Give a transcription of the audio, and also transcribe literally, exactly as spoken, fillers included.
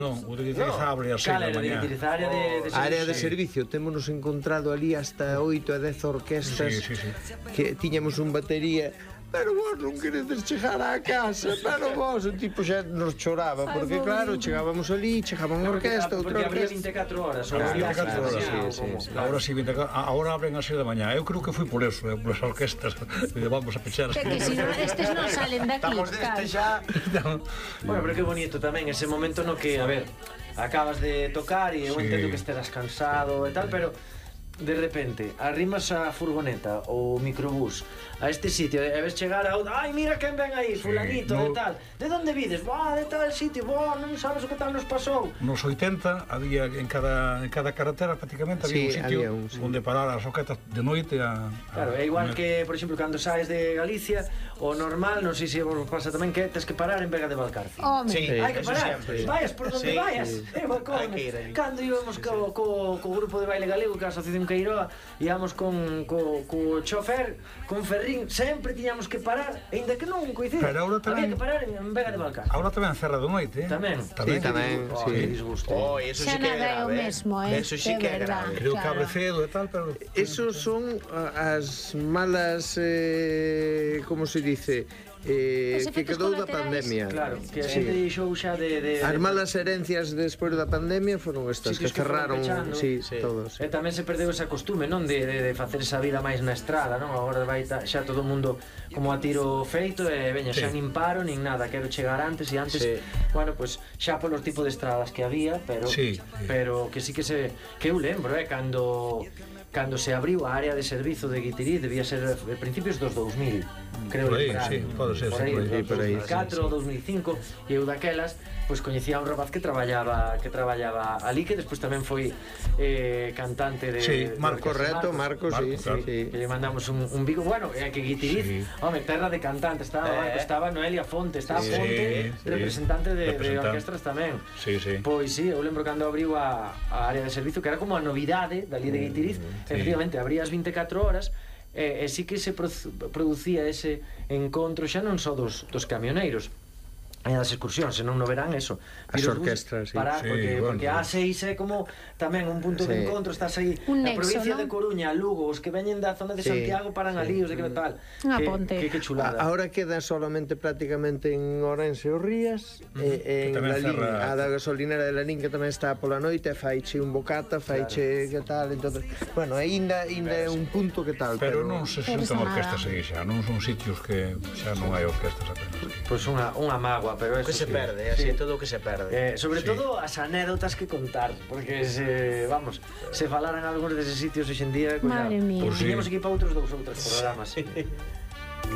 Non, utilizable as seis da mañá. A área de servicio, témonos encontrado ali hasta oito a dez orquestas que tiñamos un batería. Pero vos non queredes chegar á casa, pero vos, o tipo xa nos choraba, porque claro, chegábamos ali, chegaba unha orquesta, outra orquesta. Porque habría vinte e catro horas, vinte e catro horas, sí. Agora sí, agora abren as seis da mañá. Eu creo que foi por eso, por as orquestas, vamos a pechar. Que si non, estes non salen daqui. Estamos deste xa. Bueno, pero que bonito tamén, ese momento no que, a ver, acabas de tocar e eu entendo que estarás cansado e tal, pero de repente arrimas a furgoneta ou o microbús a este sitio e ves chegar a ai, mira quen ven aí, fulanito e tal. De onde vides? Buah, de tal sitio, buah, non sabes o que tal nos pasou. Nos oitenta había en cada en cada carretera prácticamente había un sitio onde parar as orquestas de noite a Claro, é igual que, por exemplo, cando saes de Galicia, o normal, non sei se vos pasa tamén, que tes que parar en Vega de Valcarce. Sí, hai que parar, vayas por donde vayas. Cando íbamos co, co, co grupo de baile galego, que a Asociación Queiroa, íbamos con co, co chofer, con Ferrín, sempre tiñamos que parar, ainda que non coincide. Había que parar en Vega de Valcarce. Agora tamén cerra de noite, eh? Tamén. Sí, tamén, sí. Oh, eso sí que é grave. Eso sí que é grave. Creo que abre cedo e tal, pero esos son as malas eh, como se dice, eh, que quedou da pandemia. Claro, que a xente deixou xa de, de as malas herencias despois da pandemia foron estas que cerraron, sí, todos. E tamén se perdeu esa costume, non, de, de, de facer esa vida máis na estrada, non? Agora vai ta, xa todo o mundo como a tiro feito e veña, xa nin paro nin nada, quero chegar antes e antes, bueno, pois xa polo tipo de estradas que había, pero pero que sí que se que eu lembro, eh, cando cando se abriu a área de servizo de Guitiriz, debía ser a principios dos dous mil, creo. Por aí, sí, pode ser, por aí, por aí, dos mil catro, dos mil cinco, e eu daquelas pois coñecía a un rapaz que traballaba que traballaba ali, que despois tamén foi eh, cantante de... Sí, Marco Reto, Marcos, sí, sí. Que lle mandamos un, un bico, bueno, é que Guitiriz, home, terra de cantante, estaba Marco, estaba Noelia Fonte, estaba Fonte, representante de orquestras tamén. Sí, sí. Pois sí, eu lembro cando abriu a área de servizo, que era como a novidade dali de Guitiriz, efectivamente, abría as vinte e catro horas, e sí que se producía ese encontro xa non só dos camioneiros e das excursións, senón no verán eso, as orquestras, sí. Parar, porque, sí, porque a seis é como tamén un punto sí. de encontro, estás aí na provincia, ¿no?, de Coruña, Lugo, os que veñen da zona de sí. Santiago paran ali, os de que tal, unha ponte. Que, que, que chulada. Ahora queda solamente prácticamente en Ourense o Rías, uh -huh. e, en Lalín, cerra... a da gasolinera de Lalín, que tamén está pola noite, faiche un bocata, faiche claro. Que tal, entonces, bueno, aínda é un punto que tal, pero, pero non se xuntan orquestas aí xa, non son sitios que xa non hai orquestas apenas. Pois unha unha mágoa, pero eso que se sí. perde, así sí. todo o que se perde. Eh, sobre sí. todo as anécdotas que contar, porque se, vamos, se falaran algúns deses sitios hoxe en día, madre mía. Pois viñemos aquí para outros dous ou tres programas. Sí.